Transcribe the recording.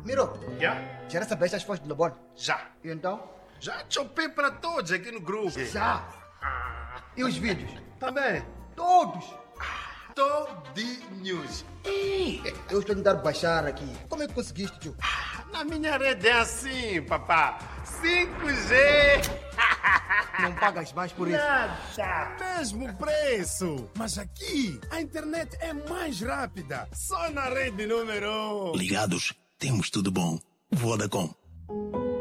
Miro, Já? já recebeste as fotos do Lobon? Já. E então? Já chopei para todos aqui no grupo. Já. E os vídeos? Também. Todos. Todinhos. Eu estou a tentar baixar aqui. Como é que conseguiste, tio? Na minha rede é assim, papá. 5G. Não pagas mais por isso? Nada. Mesmo preço. Mas aqui, a internet é mais rápida. Só na rede número 1. Ligados, temos tudo bom. Vodacom.